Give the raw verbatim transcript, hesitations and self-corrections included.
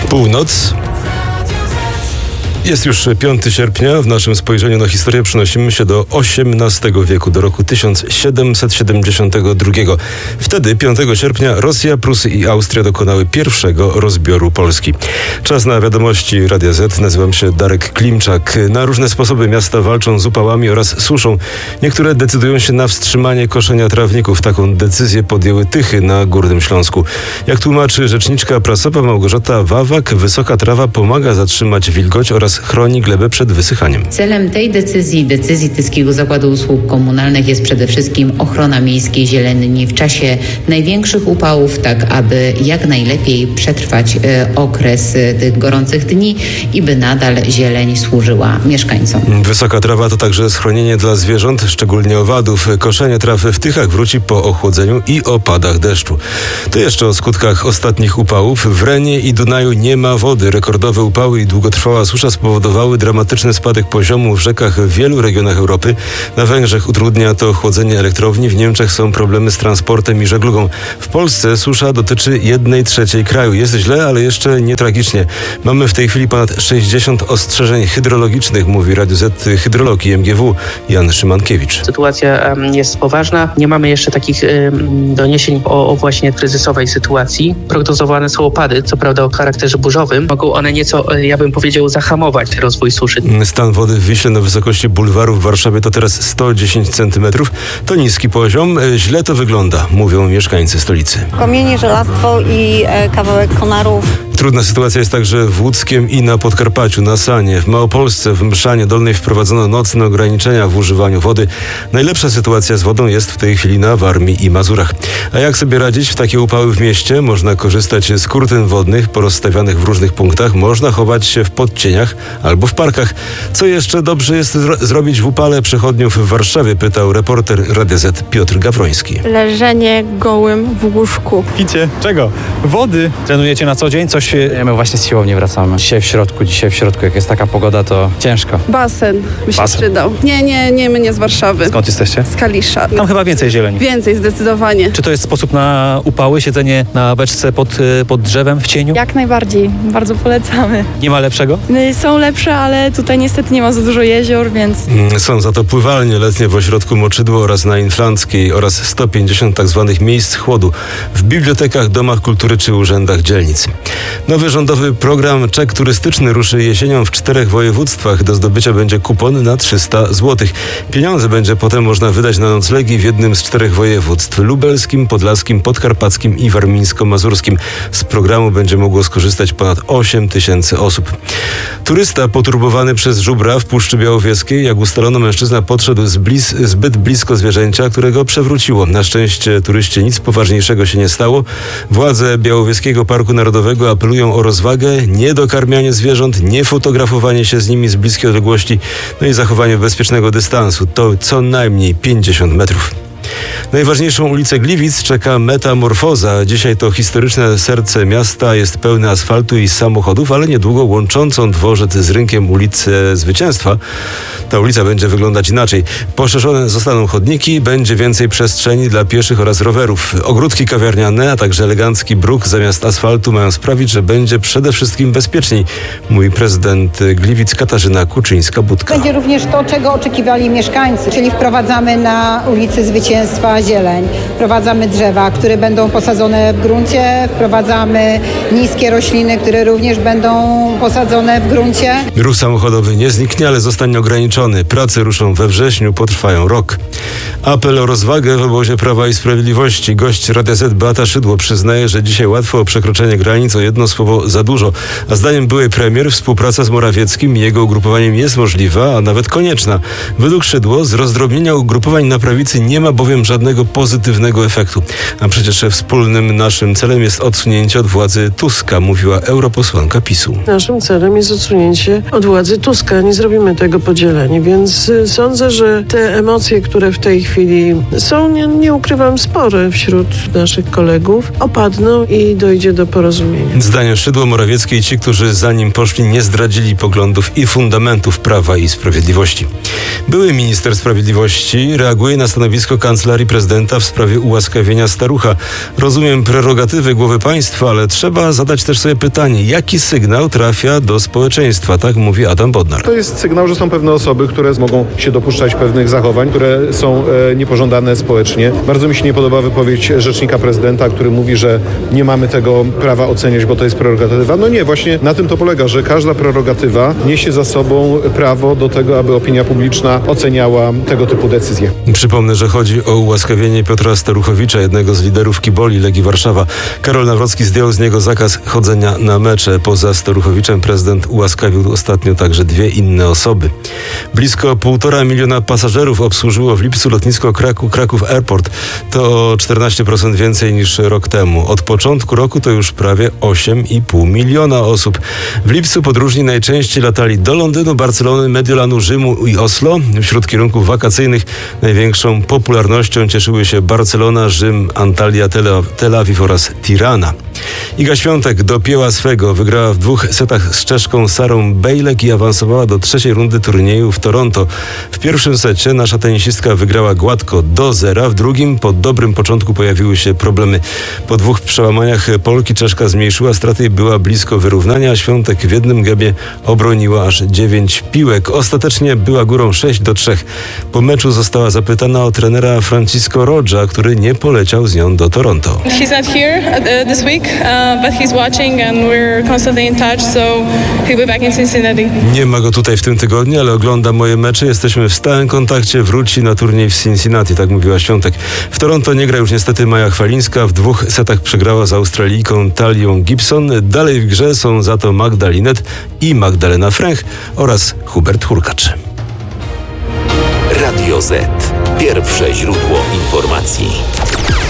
Północ. Jest już piątego sierpnia. W naszym spojrzeniu na historię przenosimy się do osiemnastego wieku, do roku tysiąc siedemset siedemdziesiątego drugiego. Wtedy, piątego sierpnia, Rosja, Prusy i Austria dokonały pierwszego rozbioru Polski. Czas na wiadomości Radia Z. Nazywam się Darek Klimczak. Na różne sposoby miasta walczą z upałami oraz suszą. Niektóre decydują się na wstrzymanie koszenia trawników. Taką decyzję podjęły Tychy na Górnym Śląsku. Jak tłumaczy rzeczniczka prasowa Małgorzata Wawak, wysoka trawa pomaga zatrzymać wilgoć oraz chroni glebę przed wysychaniem. Celem tej decyzji, decyzji Tyskiego Zakładu Usług Komunalnych jest przede wszystkim ochrona miejskiej zieleni w czasie największych upałów, tak aby jak najlepiej przetrwać y, okres y, tych gorących dni i by nadal zieleń służyła mieszkańcom. Wysoka trawa to także schronienie dla zwierząt, szczególnie owadów. Koszenie trawy w Tychach wróci po ochłodzeniu i opadach deszczu. To jeszcze o skutkach ostatnich upałów. W Renie i Dunaju nie ma wody. Rekordowe upały i długotrwała susza spowodowały dramatyczny spadek poziomu w rzekach w wielu regionach Europy. Na Węgrzech utrudnia to chłodzenie elektrowni, w Niemczech są problemy z transportem i żeglugą. W Polsce susza dotyczy jednej trzeciej kraju. Jest źle, ale jeszcze nie tragicznie. Mamy w tej chwili ponad sześćdziesiąt ostrzeżeń hydrologicznych, mówi Radio Z hydrolog i M G W Jan Szymankiewicz. Sytuacja jest poważna. Nie mamy jeszcze takich doniesień o, o właśnie kryzysowej sytuacji. Prognozowane są opady, co prawda o charakterze burzowym. Mogą one nieco, ja bym powiedział, zahamować rozwój suszy. Stan wody w Wiśle na wysokości bulwaru w Warszawie to teraz sto dziesięć centymetrów. To niski poziom. Źle to wygląda, mówią mieszkańcy stolicy. Komienie, żelastwo i e, kawałek konarów. Trudna sytuacja jest także w Łódzkiem i na Podkarpaciu, na Sanie. W Małopolsce, w Mszanie Dolnej wprowadzono nocne ograniczenia w używaniu wody. Najlepsza sytuacja z wodą jest w tej chwili na Warmii i Mazurach. A jak sobie radzić w takie upały w mieście? Można korzystać z kurtyn wodnych porozstawianych w różnych punktach. Można chować się w podcieniach albo w parkach. Co jeszcze dobrze jest zro- zrobić w upale przechodniów w Warszawie? Pytał reporter Radia Z Piotr Gawroński. Leżenie gołym w łóżku. Picie czego? Wody. Trenujecie na co dzień? Coś... My właśnie z siłowni wracamy. Dzisiaj w środku, dzisiaj w środku. Jak jest taka pogoda, to ciężko. Basen by się Basen. przydał. Nie, nie, nie, my nie z Warszawy. Skąd jesteście? Z Kalisza. Tam chyba więcej zieleni. Więcej, zdecydowanie. Czy to jest sposób na upały? Siedzenie na beczce pod, pod drzewem w cieniu? Jak najbardziej. Bardzo polecamy. Nie ma lepszego? Są lepsze, ale tutaj niestety nie ma za dużo jezior, więc... Są za to pływalnie letnie w ośrodku Moczydło oraz na Inflanckiej oraz sto pięćdziesiąt tak zwanych miejsc chłodu w bibliotekach, domach kultury czy urzędach dzielnic. Nowy rządowy program Czek Turystyczny ruszy jesienią w czterech województwach. Do zdobycia będzie kupon na trzysta złotych. Pieniądze będzie potem można wydać na noclegi w jednym z czterech województw: lubelskim, podlaskim, podkarpackim i warmińsko-mazurskim. Z programu będzie mogło skorzystać ponad osiem tysięcy osób. Turysta poturbowany przez żubra w Puszczy Białowieskiej, jak ustalono, mężczyzna podszedł z blis, zbyt blisko zwierzęcia, którego przewróciło. Na szczęście turyście nic poważniejszego się nie stało. Władze Białowieskiego Parku Narodowego apelują o rozwagę, niedokarmianie zwierząt, nie fotografowanie się z nimi z bliskiej odległości, no i zachowanie bezpiecznego dystansu. To co najmniej pięćdziesiąt metrów. Najważniejszą ulicę Gliwic czeka metamorfoza. Dzisiaj to historyczne serce miasta jest pełne asfaltu i samochodów, ale niedługo łączącą dworzec z rynkiem ulicę Zwycięstwa. Ta ulica będzie wyglądać inaczej. Poszerzone zostaną chodniki, będzie więcej przestrzeni dla pieszych oraz rowerów. Ogródki kawiarniane, a także elegancki bruk zamiast asfaltu mają sprawić, że będzie przede wszystkim bezpieczniej, mówi prezydent Gliwic Katarzyna Kuczyńska-Budka. Będzie również to, czego oczekiwali mieszkańcy, czyli wprowadzamy na ulicy Zwycięstwa zieleń, wprowadzamy drzewa, które będą posadzone w gruncie, wprowadzamy niskie rośliny, które również będą posadzone w gruncie. Ruch samochodowy nie zniknie, ale zostanie ograniczony. Prace ruszą we wrześniu, potrwają rok. Apel o rozwagę w obozie Prawa i Sprawiedliwości. Gość Radia Z Beata Szydło przyznaje, że dzisiaj łatwo o przekroczenie granic, o jedno słowo za dużo. A zdaniem byłej premier współpraca z Morawieckim i jego ugrupowaniem jest możliwa, a nawet konieczna. Według Szydło z rozdrobnienia ugrupowań na prawicy nie ma bowiem żadnego pozytywnego efektu. A przecież wspólnym naszym celem jest odsunięcie od władzy Tuska, mówiła europosłanka PiSu. Naszym celem jest odsunięcie od władzy Tuska. Nie zrobimy tego podzieleni, więc sądzę, że te emocje, które w tej chwili są, nie, nie ukrywam, spore wśród naszych kolegów, opadną i dojdzie do porozumienia. Zdaniem Szydło, Morawieckiej ci, którzy za nim poszli, nie zdradzili poglądów i fundamentów Prawa i Sprawiedliwości. Były minister sprawiedliwości reaguje na stanowisko Kancelarii Prezydenta w sprawie ułaskawienia starucha. Rozumiem prerogatywy głowy państwa, ale trzeba trzeba zadać też sobie pytanie, jaki sygnał trafia do społeczeństwa, tak mówi Adam Bodnar. To jest sygnał, że są pewne osoby, które mogą się dopuszczać pewnych zachowań, które są e, niepożądane społecznie. Bardzo mi się nie podoba wypowiedź rzecznika prezydenta, który mówi, że nie mamy tego prawa oceniać, bo to jest prerogatywa. No nie, właśnie na tym to polega, że każda prerogatywa niesie za sobą prawo do tego, aby opinia publiczna oceniała tego typu decyzje. Przypomnę, że chodzi o ułaskawienie Piotra Staruchowicza, jednego z liderów Kiboli Legii Warszawa. Karol Nawrocki zdjął z niego zakaz chodzenia na mecze. Poza Staruchowiczem prezydent ułaskawił ostatnio także dwie inne osoby. Blisko półtora miliona pasażerów obsłużyło w lipcu lotnisko Kraków, Kraków Airport. To o czternaście procent więcej niż rok temu. Od początku roku to już prawie osiem i pół miliona osób. W lipcu podróżni najczęściej latali do Londynu, Barcelony, Mediolanu, Rzymu i Oslo. Wśród kierunków wakacyjnych największą popularnością cieszyły się Barcelona, Rzym, Antalya, Tel Awiw oraz Tirana. Iga Świątek dopięła swego. Wygrała w dwóch setach z Czeszką Sarą Bejlek i awansowała do trzeciej rundy turnieju w Toronto. W pierwszym secie nasza tenisistka wygrała gładko do zera. W drugim po dobrym początku pojawiły się problemy. Po dwóch przełamaniach Polki Czeszka zmniejszyła straty i była blisko wyrównania. Świątek w jednym gebie obroniła aż dziewięć piłek. Ostatecznie była górą sześć do trzech. Po meczu została zapytana o trenera Francisco Rodza, który nie poleciał z nią do Toronto. He's not here uh, this week, uh, but he's watching and we're constantly in touch, so he'll be back in Cincinnati. Nie ma go tutaj w tym tygodniu, ale ogląda moje mecze. Jesteśmy w stałym kontakcie. Wróci na turniej w Cincinnati, tak mówiła Świątek. W Toronto nie gra już niestety Maja Chwalińska. W dwóch setach przegrała z Australijką Talią Gibson. Dalej w grze są za to Magda Linet i Magdalena Fręch oraz Hubert Hurkacz. Radio Z. Pierwsze źródło informacji.